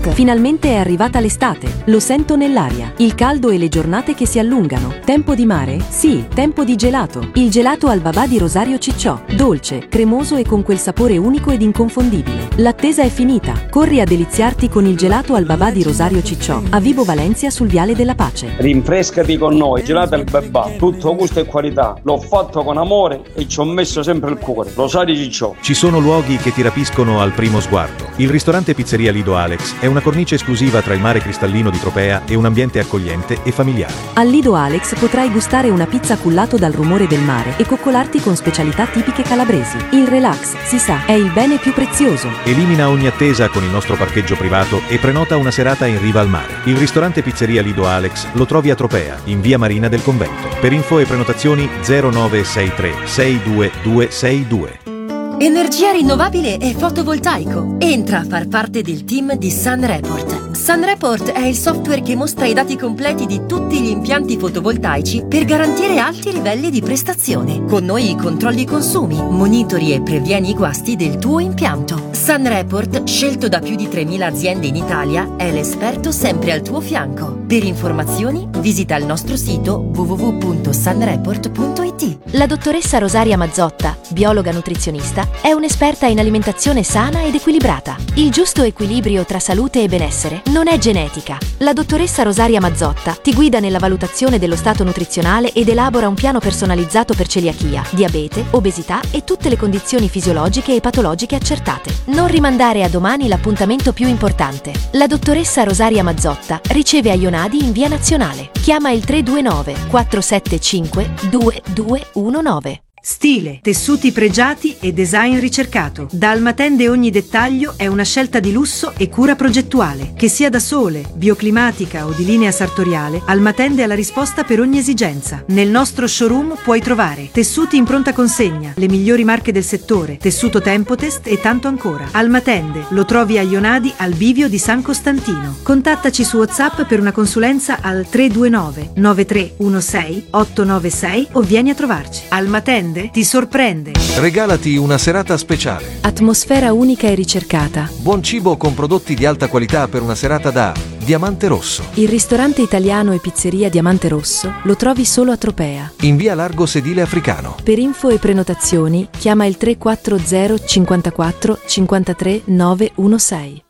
Finalmente è arrivata l'estate, lo sento nell'aria. Il caldo e le giornate che si allungano. Tempo di mare? Sì, tempo di gelato. Il gelato al babà di Rosario Cicciò. Dolce, cremoso e con quel sapore unico ed inconfondibile. L'attesa è finita. Corri a deliziarti con il gelato al babà di Rosario Cicciò, a Vibo Valencia sul Viale della Pace. Rinfrescati con noi, gelato al babà. Tutto gusto e qualità. L'ho fatto con amore e ci ho messo sempre il cuore. Rosario Cicciò. Ci sono luoghi che ti rapiscono al primo sguardo. Il ristorante Pizzeria Lido Alex è una cornice esclusiva tra il mare cristallino di Tropea e un ambiente accogliente e familiare. Al Lido Alex potrai gustare una pizza cullato dal rumore del mare e coccolarti con specialità tipiche calabresi. Il relax, si sa, è il bene più prezioso. Elimina ogni attesa con il nostro parcheggio privato e prenota una serata in riva al mare. Il ristorante Pizzeria Lido Alex lo trovi a Tropea, in via Marina del Convento. Per info e prenotazioni 0963 62262. Energia rinnovabile e fotovoltaico. Entra a far parte del team di SunReport. SunReport è il software che mostra i dati completi di tutti gli impianti fotovoltaici per garantire alti livelli di prestazione. Con noi controlli i consumi, monitori e previeni i guasti del tuo impianto. SunReport, scelto da più di 3.000 aziende in Italia, è l'esperto sempre al tuo fianco. Per informazioni visita il nostro sito www.sunreport.it. La dottoressa Rosaria Mazzotta, biologa nutrizionista, è un'esperta in alimentazione sana ed equilibrata. Il giusto equilibrio tra salute e benessere non è genetica. La dottoressa Rosaria Mazzotta ti guida nella valutazione dello stato nutrizionale ed elabora un piano personalizzato per celiachia, diabete, obesità e tutte le condizioni fisiologiche e patologiche accertate. Non rimandare a domani l'appuntamento più importante. La dottoressa Rosaria Mazzotta riceve a Ionadi in via Nazionale. Chiama il 329 475 2219. Stile, tessuti pregiati e design ricercato. Da Almatende ogni dettaglio è una scelta di lusso e cura progettuale. Che sia da sole, bioclimatica o di linea sartoriale, Almatende ha la risposta per ogni esigenza. Nel nostro showroom puoi trovare tessuti in pronta consegna, le migliori marche del settore, tessuto Tempotest e tanto ancora. Almatende lo trovi a Ionadi al bivio di San Costantino. Contattaci su WhatsApp per una consulenza al 329 9316 896 o vieni a trovarci. Almatende ti sorprende. Regalati una serata speciale. Atmosfera unica e ricercata. Buon cibo con prodotti di alta qualità per una serata da Diamante Rosso. Il ristorante italiano e pizzeria Diamante Rosso lo trovi solo a Tropea. In via Largo Sedile Africano. Per info e prenotazioni chiama il 340 54 53 916.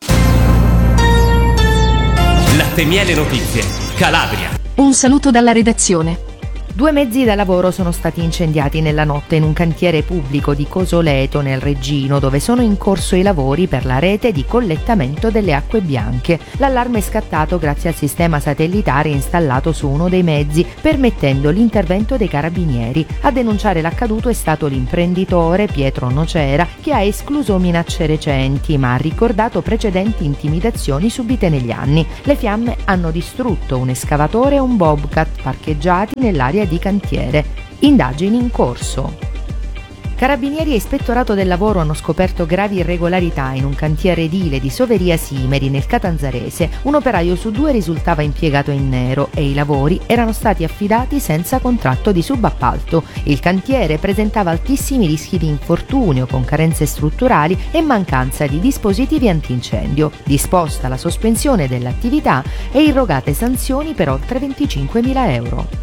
Latte Miele Notizie, Calabria. Un saluto dalla redazione. 2 mezzi da lavoro sono stati incendiati nella notte in un cantiere pubblico di Cosoleto nel Reggino, dove sono in corso i lavori per la rete di collettamento delle acque bianche. L'allarme è scattato grazie al sistema satellitare installato su uno dei mezzi, permettendo l'intervento dei carabinieri. A denunciare l'accaduto è stato l'imprenditore Pietro Nocera, che ha escluso minacce recenti, ma ha ricordato precedenti intimidazioni subite negli anni. Le fiamme hanno distrutto un escavatore e un bobcat parcheggiati nell'area di cantiere. Indagini in corso. Carabinieri e Ispettorato del Lavoro hanno scoperto gravi irregolarità in un cantiere edile di Soveria Simeri nel Catanzarese. Un operaio su 2 risultava impiegato in nero e i lavori erano stati affidati senza contratto di subappalto. Il cantiere presentava altissimi rischi di infortunio con carenze strutturali e mancanza di dispositivi antincendio. Disposta la sospensione dell'attività e irrogate sanzioni per oltre 25.000 euro.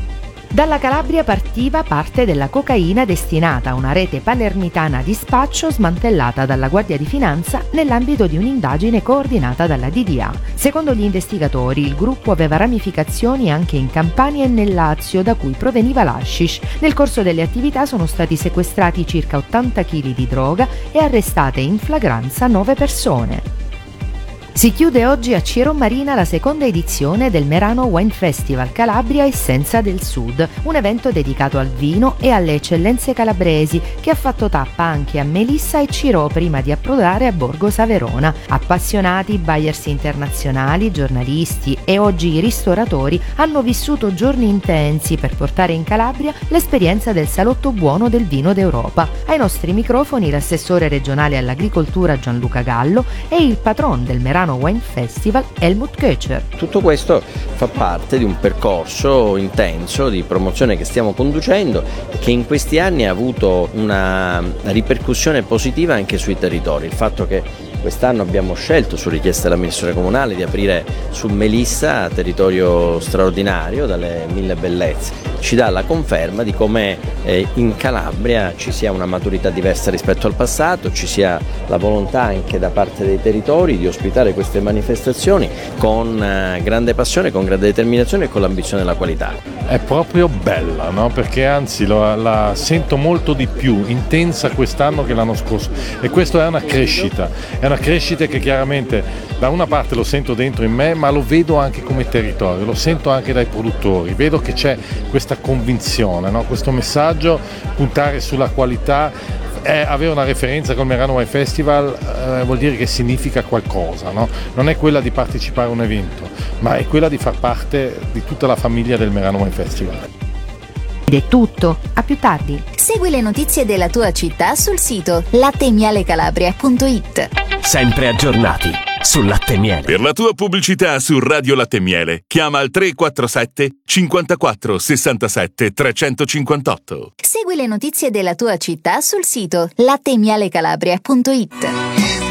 Dalla Calabria partiva parte della cocaina destinata a una rete palermitana di spaccio smantellata dalla Guardia di Finanza nell'ambito di un'indagine coordinata dalla DDA. Secondo gli investigatori, il gruppo aveva ramificazioni anche in Campania e nel Lazio, da cui proveniva l'hashish. Nel corso delle attività sono stati sequestrati circa 80 kg di droga e arrestate in flagranza 9 persone. Si chiude oggi a Ciro Marina la seconda edizione del Merano Wine Festival Calabria Essenza del Sud, un evento dedicato al vino e alle eccellenze calabresi che ha fatto tappa anche a Melissa e Ciro prima di approdare a Borgo Saverona. Appassionati, buyers internazionali, giornalisti e oggi i ristoratori hanno vissuto giorni intensi per portare in Calabria l'esperienza del salotto buono del vino d'Europa. Ai nostri microfoni l'assessore regionale all'agricoltura Gianluca Gallo e il patron del Merano Wine Festival Helmut Köcher. Tutto questo fa parte di un percorso intenso di promozione che stiamo conducendo e che in questi anni ha avuto una ripercussione positiva anche sui territori. Il fatto che quest'anno abbiamo scelto, su richiesta dell'amministrazione comunale, di aprire su Melissa, territorio straordinario dalle 1000 bellezze. Ci dà la conferma di come in Calabria ci sia una maturità diversa rispetto al passato, ci sia la volontà anche da parte dei territori di ospitare queste manifestazioni con grande passione, con grande determinazione e con l'ambizione della qualità. È proprio bella, no? Perché anzi la sento molto di più intensa quest'anno che l'anno scorso, e questo è una crescita che chiaramente da una parte lo sento dentro in me, ma lo vedo anche come territorio, lo sento anche dai produttori, vedo che c'è questa convinzione, no? Questo messaggio, puntare sulla qualità, avere una referenza col Merano Wine Festival vuol dire che significa qualcosa, no? Non è quella di partecipare a un evento, ma è quella di far parte di tutta la famiglia del Merano Wine Festival. Ed è tutto, a più tardi. Segui le notizie della tua città sul sito lattemialecalabria.it. Sempre aggiornati sul Latte e Miele. Per la tua pubblicità su Radio Latte e Miele chiama al 347 54 67 358. Segui le notizie della tua città sul sito lattemialecalabria.it.